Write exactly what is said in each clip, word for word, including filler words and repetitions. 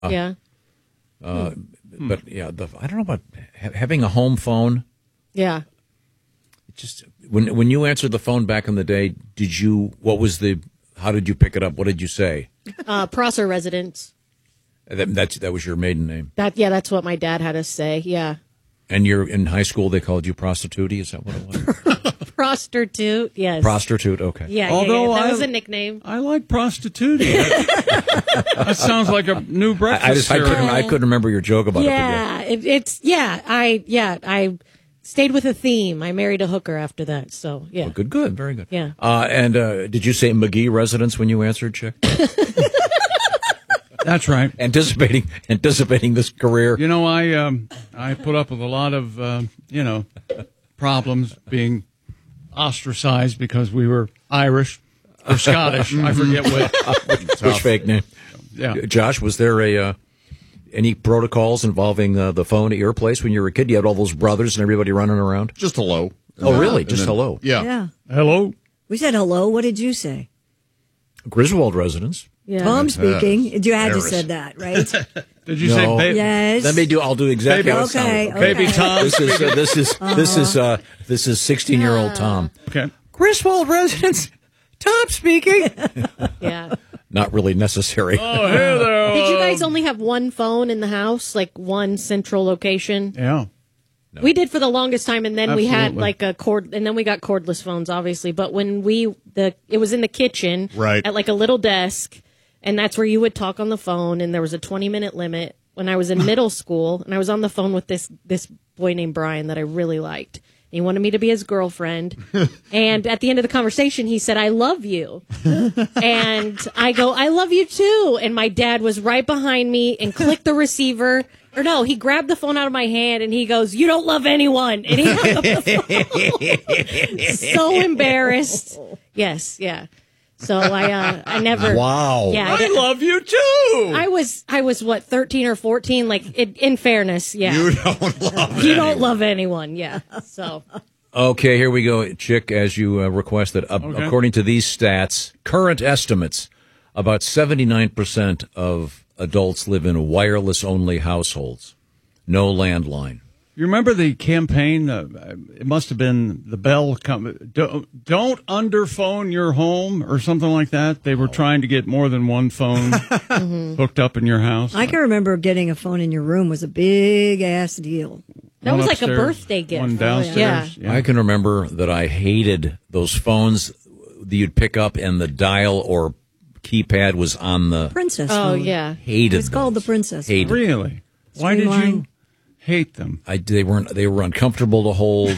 Uh, yeah. Uh, hmm. But yeah, the, I don't know about ha- having a home phone. Yeah. It just when when you answered the phone back in the day, did you? What was the? How did you pick it up? What did you say? Uh, Prosser residence. That that's, that was your maiden name. That yeah, that's what my dad had us say. Yeah. And you're in high school. They called you prostitute. Is that what it was? Prostitute. Yes. Prostitute. Okay. Yeah. Although yeah, yeah. That I, was a nickname. I like prostituting. That sounds like a new breakfast. I, I just I couldn't I couldn't remember your joke about yeah, it. Yeah. It, it's yeah. I yeah I stayed with a theme. I married a hooker after that. So yeah. Well, good. Good. Very good. Yeah. Uh, and uh, did you say McGee residence when you answered, Chick? That's right. Anticipating anticipating this career. You know, I um, I put up with a lot of uh, you know problems being ostracized because we were Irish or Scottish. I forget which. Which fake name? Yeah. Josh, was there a uh, any protocols involving uh, the phone at your place when you were a kid? You had all those brothers and everybody running around. Just hello. Oh, really? And Just then, hello. Yeah. Yeah. Hello. We said hello. What did you say? Griswold residence. Yeah. Tom speaking. You had to Harris. said that, right? Did you No. say baby? Yes. Let me do. I'll do exactly Baby- how it sounded. Okay, okay. Baby Tom. This is uh, this is this is uh, this is sixteen year old Tom. Okay. Griswold residence. Tom speaking. Yeah. Not really necessary. Oh, hey there. Did you guys only have one phone in the house, like one central location? Yeah. No. We did for the longest time, and then we had Absolutely. like a cord, and then we got cordless phones, obviously. But when we the it was in the kitchen, Right. at like a little desk, and that's where you would talk on the phone, and there was a twenty minute limit. When I was in middle school, and I was on the phone with this this boy named Brian that I really liked. He wanted me to be his girlfriend. And at the end of the conversation, he said, I love you. And I go, I love you too. And my dad was right behind me and clicked the receiver. Or no, he grabbed the phone out of my hand and he goes, you don't love anyone. And he hung up the phone. So embarrassed. Yes, yeah. So I uh, I never. Wow. Yeah, I, I didn't- love you too. I was I was what thirteen or fourteen. Like it, in fairness, yeah. You don't love You don't love anyone, yeah. So Okay, here we go, Chick, as you uh, requested. Uh, Okay. According to these stats, current estimates, about seventy-nine percent of adults live in wireless-only households. No landline. You remember the campaign? Uh, it must have been the Bell company. Don't, don't underphone your home or something like that. They were trying to get more than one phone hooked up in your house. I can remember getting a phone in your room was a big ass deal. that One was like a upstairs, birthday gift. One downstairs. Yeah. I can remember that I hated those phones that you'd pick up and the dial or keypad was on the... Princess Oh phone. yeah. Hated It's called the those. Princess Hated. phone. Really? Why did you Streamline. hate them? I, they weren't. They were uncomfortable to hold.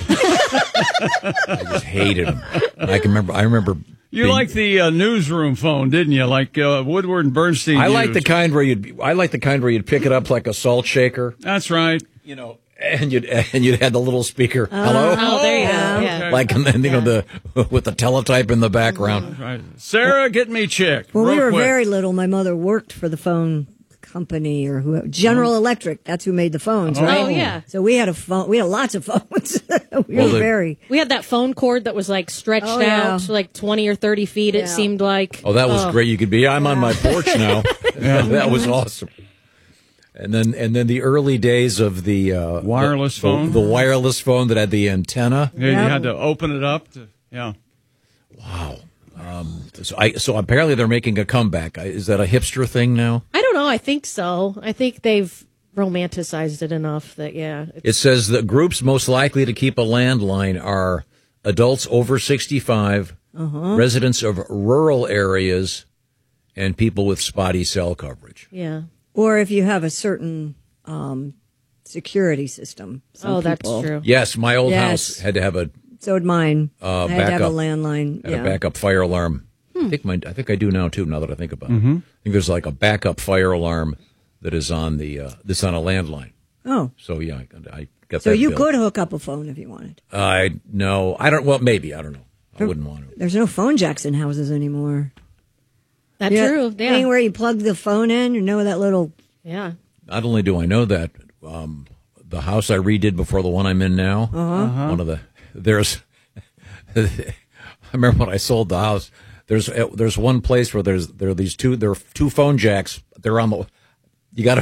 I just hated them. I can remember. I remember. You being- liked the uh, newsroom phone, didn't you? Like uh, Woodward and Bernstein. I like the used. kind where you'd. I like the kind where you'd pick it up like a salt shaker. That's right. You know, and you'd and you'd have the little speaker. Hello. Oh, there you go. okay. Yeah. Like and then you know the with the teletype in the background. Right. Sarah, get me Chick. When real we were quick. very little, my mother worked for the phone company or who General Electric. That's who made the phones, right? Oh, yeah. So we had a phone. We had lots of phones. we Well, were the- very. We had that phone cord that was like stretched Oh, yeah. out to like twenty or thirty feet, Yeah. it seemed like. Oh, that was great. You could be. I'm on my porch now. Yeah. That was awesome. And then and then the early days of the uh, Wireless the, phone? the, the wireless phone that had the antenna. Yeah, you Yeah. had to open it up. To, yeah. Wow. Um, so I so apparently they're making a comeback. I- Is that a hipster thing now? I don't know. I think so. I think they've romanticized it enough that, yeah. It's, It says the groups most likely to keep a landline are adults over sixty-five, residents of rural areas, and people with spotty cell coverage. yeah. Or if you have a certain um, security system. Some Oh, that's people- true. Yes, my old Yes. house had to have a So did mine. Uh, I had to have a backup. landline. had Yeah. a backup fire alarm. I think my I think I do now too. Now that I think about it, I think there's like a backup fire alarm that is on the uh, that's on a landline. Oh, So yeah, I, I got so that. you bill. could hook up a phone if you wanted. I no, I don't. Well, maybe I don't know. I wouldn't want to. There's no phone jacks in houses anymore. That's Yeah, true. Yeah. Anywhere you plug the phone in, you know that little. Yeah. Not only do I know that, um, the house I redid before the one I'm in now, Uh-huh. one of the there's. I remember when I sold the house. There's there's one place where there's there are these two there are two phone jacks. They're on the You got to